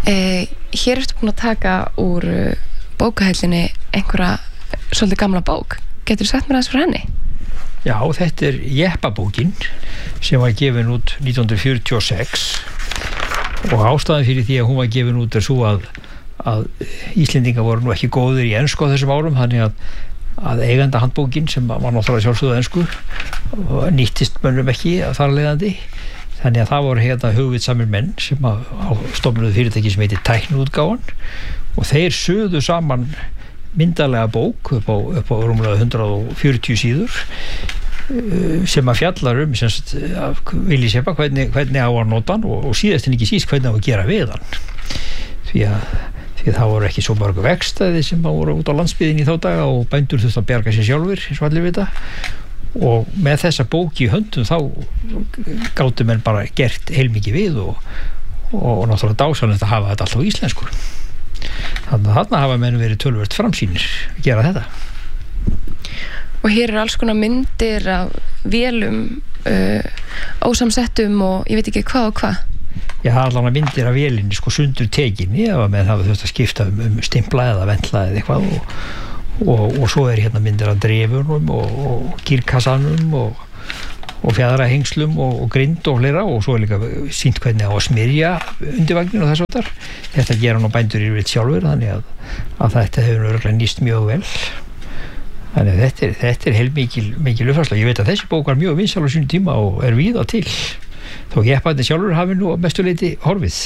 Hér ertu búin að taka úr bókahællinni einhverja svolítið gamla bók. Geturðu sagt mér aðeins frá henni? Já, þetta Jeppabókin sem var gefin út 1946 og ástæðan fyrir því að hún var gefin út svo að Íslendingar voru nú ekki góðir í ensku á þessum árum, þannig að eiganda handbókin sem var náttúrulega sjálfsögðu ensku nýttist mönnum ekki þar leiðandi, þannig að það voru hugvitsamir menn sem stofnuðu fyrirtæki sem heitir Tækniútgáfan og þeir sögðu saman myndarlega bók upp á rúmlega 140 síður sem að fjallar Willy Shepard hvernig á að nota hann og síðast en ekki síst hvernig á að gera við hann því það voru ekki svo mörg vegstæði sem voru út á landsbyggðinni í þá daga og bændur þurftu að bjarga sér sjálfur eins og allir vita og með þessa bók í höndum þá gátu menn bara gert heilmikið við og náttúrulega dásanlegt að hafa þetta alltaf á íslensku. Þannig að þarna hafa menn verið töluvert framsýnir að gera þetta. Og hér alls konar myndir af vélum, ósamsettum og ég veit ekki hvað og hvað. Já, það allan að myndir af vélinni sundur tekinni ef að menn hafa þurft að skipta stimpla eða ventla eða eitthvað og svo hérna myndir af drefunum og gírkassanum og fjaðrahengslum og grind og fleira og svo líka sýnt hvernig á að smyrja undirvagnin og þess að þetta gera nú bændur yfirleitt sjálfur þannig að þetta hefur örugglega nýst mjög vel þannig að þetta heilmikil uppfærsla. Ég veit að þessi bók var mjög vinsæl á sínum tíma og víða til þó Jepparnir sjálfur hafi nú að mestu leyti horfið.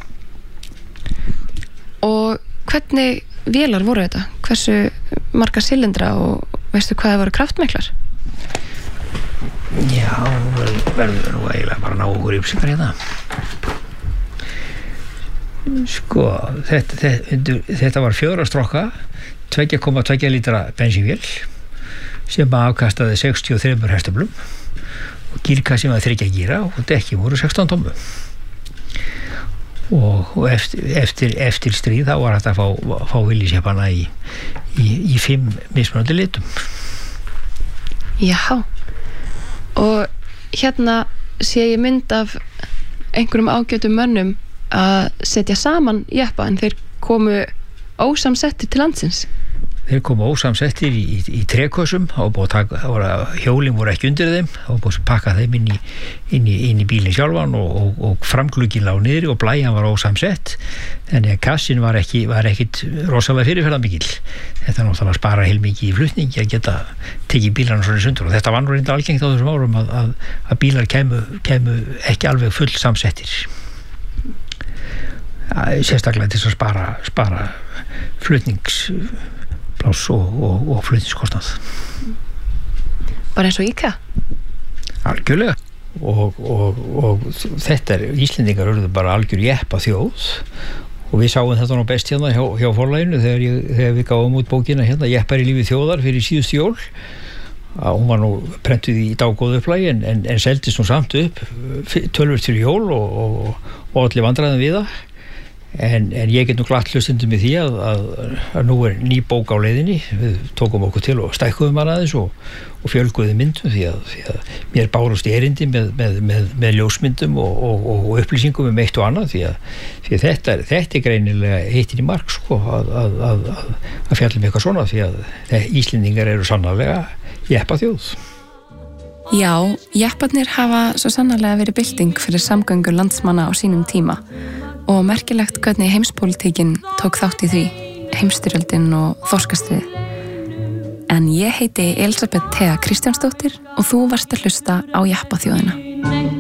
Og hvernig vélar voru þetta? Hversu marga silindra og veistu hvað það voru kraftmiklar? Já, verður nú eiginlega bara ná okkur yfirsingar hérna. Sko, þetta var 4 strokka, 2,2 lítra bensínvél sem afkastaði 63 hestaflum og gírkassi var 3 gíra og dekki voru 16 tommu. Og eftir stríð þá var hægt að fá Willy Shepard í 5 mismunandi litum. Já. Og hérna sé ég mynd af einhverjum ágætum mönnum að setja saman jeppa en þeir komu ósamsettir til landsins. Þeir komu ósamsettir í trékössum og hjólin voru ekki undir þeim og búið að pakka þeim inn í bílinn sjálfan og framglugin lá niðri og blæjan var ósamsett þannig að kassin var ekkit rosalega fyrirferðarmikill. Þetta náttúrulega spara heilmikið í flutningi að geta tekið bílarna svona sundur og þetta var nú reyndar algengt á þessum árum að bílar kæmu ekki alveg full samsettir. Sérstaklega til að spara flutningspláss og flutningskostnað. Bara eins og IKEA? Algjörlega. Og þetta Íslendingar urðu bara algjör jeppa þjóð og við sáum þetta nú best hérna hjá forlaginu þegar við gáum út bókina hérna Jeppar í lífi þjóðar fyrir síðustu jól. Hún var nú prentuð í dágóðu upplægi en seldist nú samt upp tölvört fyrir jól og allir vandræðum við það. En ég get nú glatt hlustendum í því að nú ný bók á leiðinni. Við tókum okkur til og stækkuðum hana aðeins og fjölguðum myndum því að mér bárust erindi með ljósmyndum og upplýsingum eitt og annað því að þetta greinilega heitir í mark að fjalla eitthvað svona því að Íslendingar eru sannarlega jeppaþjóð. Já, jepparnir hafa svo sannarlega verið bylting fyrir samgöngur landsmanna á sínum tíma og merkilegt hvernig heimspólitíkin tók þátt í því, heimsstyrjöldin og þorskastrið. En ég heiti Elísabet Thea Kristjánsdóttir og þú varst að hlusta á Jeppaþjóðina.